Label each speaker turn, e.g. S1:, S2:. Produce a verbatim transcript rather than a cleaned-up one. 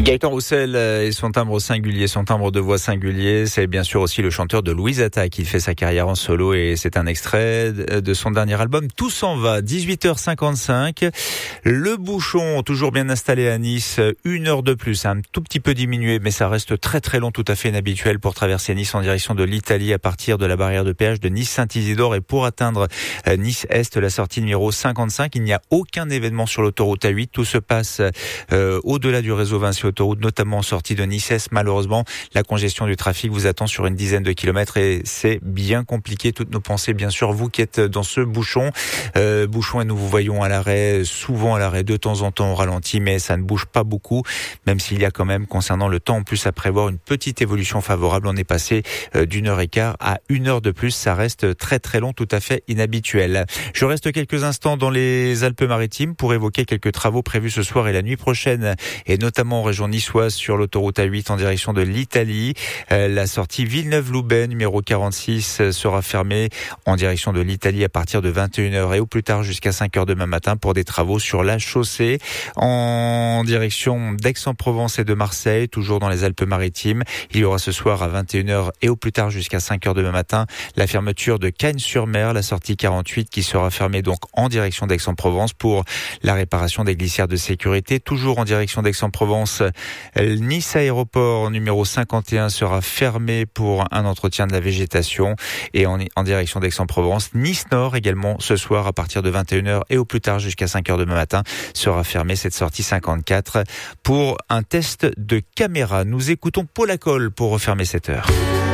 S1: Gaëtan Roussel et son timbre singulier, son timbre de voix singulier, c'est bien sûr aussi le chanteur de Louise Attaque. Il fait sa carrière en solo et c'est un extrait de son dernier album Tout s'en va, dix-huit heures cinquante-cinq. Le bouchon, toujours bien installé à Nice, une heure de plus, un tout petit peu diminué, mais ça reste très très long, tout à fait inhabituel pour traverser Nice en direction de l'Italie à partir de la barrière de péage de Nice-Saint-Isidore et pour atteindre Nice-Est, la sortie numéro cinquante-cinq. Il n'y a aucun événement sur l'autoroute A huit, tout se passe euh, au-delà du réseau Vinci Autoroute, notamment en sortie de Nice-Est. Malheureusement, la congestion du trafic vous attend sur une dizaine de kilomètres et c'est bien compliqué. Toutes nos pensées, bien sûr, vous qui êtes dans ce bouchon. Euh, bouchon et nous vous voyons à l'arrêt, souvent à l'arrêt, de temps en temps au ralenti, mais ça ne bouge pas beaucoup, même s'il y a quand même, concernant le temps en plus à prévoir, une petite évolution favorable. On est passé euh, d'une heure et quart à une heure de plus. Ça reste très très long, tout à fait inhabituel. Je reste quelques instants dans les Alpes-Maritimes pour évoquer quelques travaux prévus ce soir et la nuit prochaine, et notamment en région niçoise sur l'autoroute A huit en direction de l'Italie. Euh, la sortie Villeneuve-Loubet numéro quarante-six euh, sera fermée en direction de l'Italie à partir de vingt et une heures et au plus tard jusqu'à cinq heures demain matin pour des travaux sur la chaussée en direction d'Aix-en-Provence et de Marseille, toujours dans les Alpes-Maritimes. Il y aura ce soir à vingt et une heures et au plus tard jusqu'à cinq heures demain matin la fermeture de Cagnes-sur-Mer, la sortie quarante-huit qui sera fermée donc en direction d'Aix-en-Provence pour la réparation des glissières de sécurité. Toujours en direction d'Aix-en-Provence, Nice Aéroport numéro cinquante et un sera fermé pour un entretien de la végétation et en, en direction d'Aix-en-Provence. Nice Nord également ce soir à partir de vingt et une heures et au plus tard jusqu'à cinq heures demain matin sera fermée cette sortie cinquante-quatre pour un test de caméra. Nous écoutons Paul Acol pour refermer cette heure.